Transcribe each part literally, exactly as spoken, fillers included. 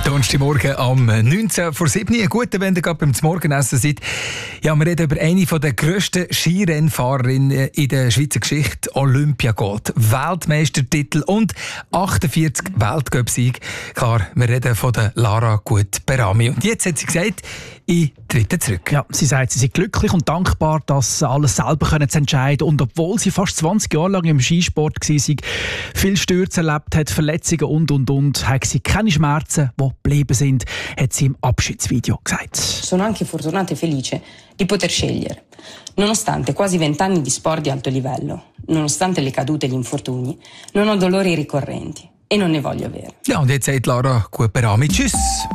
Donnerstagmorgen am neunzehn vor sieben. Ein guter, wenn ihr gerade beim Morgenessen seid. Ja, wir reden über eine der grössten Skirennfahrerinnen in der Schweizer Geschichte. Olympiagold, Weltmeistertitel und achtundvierzig Weltcup-Siege. Klar, wir reden von der Lara Gut-Berami. Und jetzt hat sie gesagt, ich trete zurück. Ja, sie sagt, sie sei glücklich und dankbar, dass sie alles selber können zu entscheiden. Und obwohl sie fast zwanzig Jahre lang im Skisport war, viel Stürze erlebt hat, Verletzungen und, und, und, hat sie keine Schmerzen, die geblieben sind, hat sie im Abschiedsvideo gesagt. Sono anche fortunata e felice di poter scegliere. Nonostante quasi vent'anni di sport di alto livello, nonostante le cadute e gli infortuni, non ho dolori ricorrenti e non ne voglio avere. Ja, und jetzt sagt Lara Gut-Berami tschüss.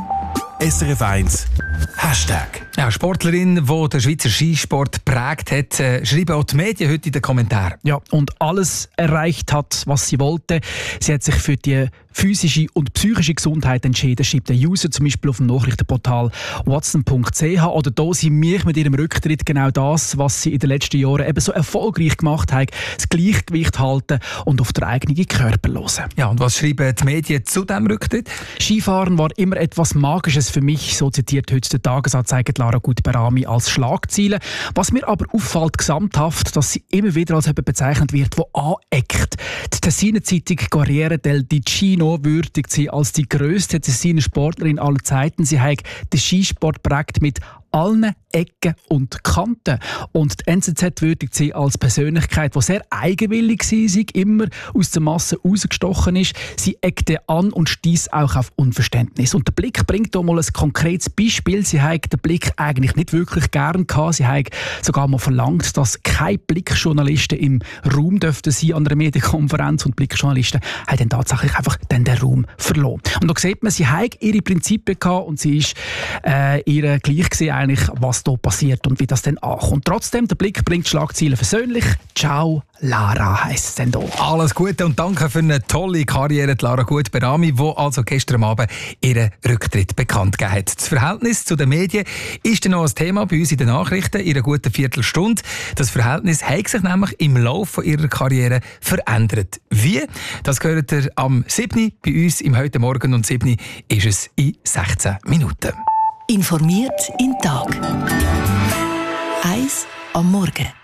S R F eins Hashtag. Ja, Sportlerin, die den Schweizer Skisport prägt hat, äh, schreiben auch die Medien heute in den Kommentaren. Ja, und alles erreicht hat, was sie wollte. Sie hat sich für die physische und psychische Gesundheit entschieden, schreibt der User zum Beispiel auf dem Nachrichtenportal watson punkt c h. Oder da sie mich mit ihrem Rücktritt genau das, was sie in den letzten Jahren eben so erfolgreich gemacht hat, das Gleichgewicht halten und auf den eigenen Körper hören. Ja, und was schreiben die Medien zu diesem Rücktritt? Skifahren war immer etwas Magisches für mich, so zitiert heute der Tagesanzeiger Lara Gut-Berami als Schlagziele. Was mir aber auffällt gesamthaft, dass sie immer wieder als jemand bezeichnet wird, der aneckt. Die Tessiner Zeitung Corriere del Ticino würdigt sie als die grösste Tessiner Sportlerin aller Zeiten. Sie hat den Skisport prägt mit allen Ecken und Kanten. Und die N Z Z würdigt sie als Persönlichkeit, die sehr eigenwillig war, immer aus der Masse rausgestochen ist. Sie eckte an und stieß auch auf Unverständnis. Und der Blick bringt hier mal ein konkretes Beispiel. Sie hat den Blick eigentlich nicht wirklich gern gehabt. Sie hat sogar mal verlangt, dass keine Blickjournalisten im Raum dürften sein an einer Medienkonferenz. Und Blickjournalisten haben dann tatsächlich einfach dann den Raum verloren. Und da sieht man, sie hat ihre Prinzipien gehabt und sie ist äh, ihr gleich gesehen, eigentlich, was da passiert und wie das dann ankommt. Trotzdem, der Blick bringt Schlagzeilen versöhnlich. Ciao, Lara, heisst es dann hier. Alles Gute und danke für eine tolle Karriere, die Lara Gut-Berami, die also gestern Abend ihren Rücktritt bekannt gegeben hat. Das Verhältnis zu den Medien ist dann noch ein Thema bei uns in den Nachrichten in einer guten Viertelstunde. Das Verhältnis hat sich nämlich im Laufe ihrer Karriere verändert. Wie? Das gehört ihr am siebten bei uns im «Heute Morgen» und siebten ist es in sechzehn Minuten. Informiert in Tag. Eins am Morgen.